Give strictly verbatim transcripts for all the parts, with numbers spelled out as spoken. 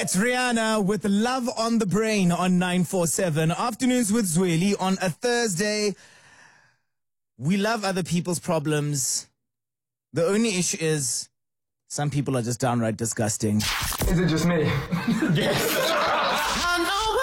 It's Rihanna with Love on the Brain on nine four seven. Afternoons with Zweli on a Thursday. We love other people's problems. The only issue is some people are just downright disgusting. Is it just me? Yes. I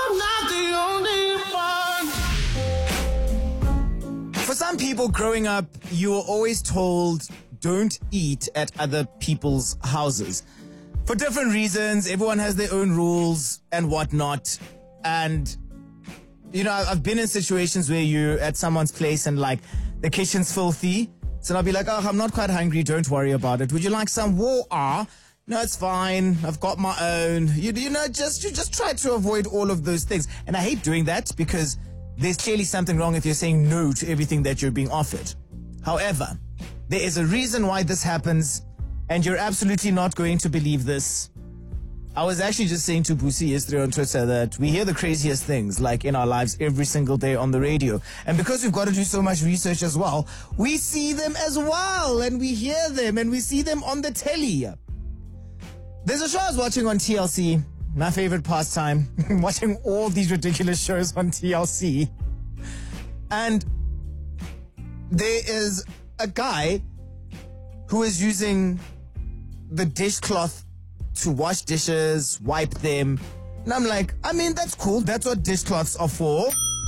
know I'm not the only one. For some people growing up, you were always told don't eat at other people's houses. For different reasons, everyone has their own rules and whatnot. And, you know, I've been in situations where you're at someone's place and, like, the kitchen's filthy. So I'll be like, oh, I'm not quite hungry. Don't worry about it. Would you like some water? No, it's fine. I've got my own. You, you know, just you just try to avoid all of those things. And I hate doing that because there's clearly something wrong if you're saying no to everything that you're being offered. However, there is a reason why this happens. And you're absolutely not going to believe this. I was actually just saying to Busi yesterday on Twitter that we hear the craziest things like in our lives every single day on the radio. And because we've got to do so much research as well, we see them as well and we hear them and we see them on the telly. There's a show I was watching on T L C, my favorite pastime, watching all these ridiculous shows on T L C. And there is a guy who is using the dishcloth to wash dishes, wipe them. And I'm like, I mean, that's cool. That's what dishcloths are for.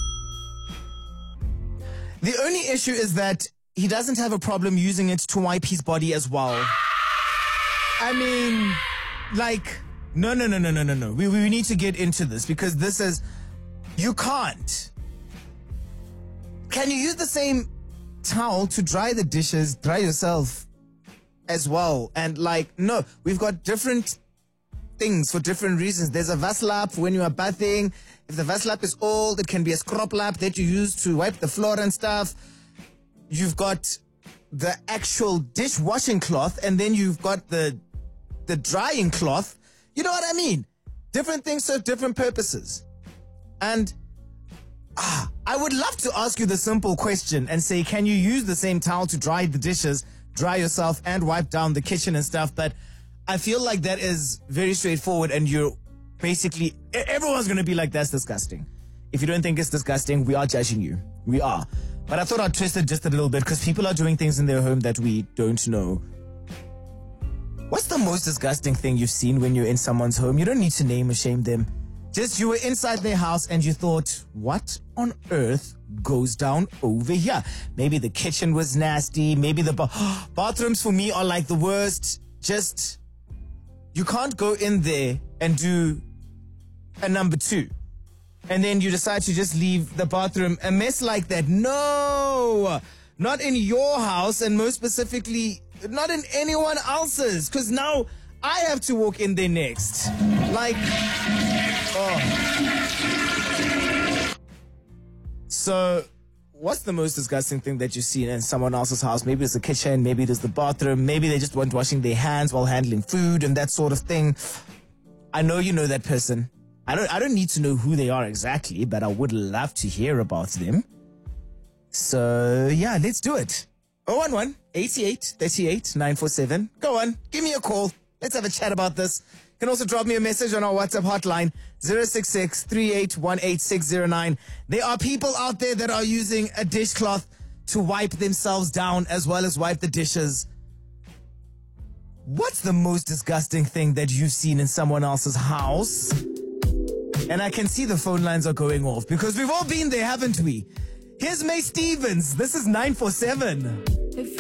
The only issue is that he doesn't have a problem using it to wipe his body as well. I mean, like, no, no, no, no, no, no, no. We, we need to get into this because this is, you can't. Can you use the same towel to dry the dishes, dry yourself as well? And like, no, we've got different things for different reasons. There's a Vaslap when you are bathing. If the Vaslap is old, it can be a scrub lap that you use to wipe the floor and stuff. You've got the actual dishwashing cloth, and then you've got the the drying cloth. You know what I mean? Different things serve different purposes. And ah, I would love to ask you the simple question and say, can you use the same towel to dry the dishes, dry yourself, and wipe down the kitchen and stuff? But I feel like that is very straightforward, and you're basically, everyone's going to be like, that's disgusting. If you don't think it's disgusting, we are judging you. We are. But I thought I'd twist it just a little bit because people are doing things in their home that we don't know. What's the most disgusting thing you've seen when you're in someone's home? You don't need to name or shame them. Just you were inside their house and you thought, what on earth goes down over here? Maybe the kitchen was nasty. Maybe the ba- bathrooms for me are like the worst. Just, you can't go in there and do a number two. And then you decide to just leave the bathroom a mess like that. No, not in your house, and most specifically, not in anyone else's. Because now I have to walk in there next. Like, oh. So, what's the most disgusting thing that you've seen in someone else's house? Maybe it's the kitchen, maybe it's the bathroom, maybe they just weren't washing their hands while handling food and that sort of thing. I know you know that person. I don't I don't need to know who they are exactly, but I would love to hear about them. So, yeah, let's do it. oh one one, eighty-eight, thirty-eight, nine four seven. Go on, give me a call. Let's have a chat about this. You can also drop me a message on our WhatsApp hotline, zero six six, three eight one, eight six zero nine. There are people out there that are using a dishcloth to wipe themselves down as well as wipe the dishes. What's the most disgusting thing that you've seen in someone else's house? And I can see the phone lines are going off because we've all been there, haven't we? Here's May Stevens. This is nine four seven.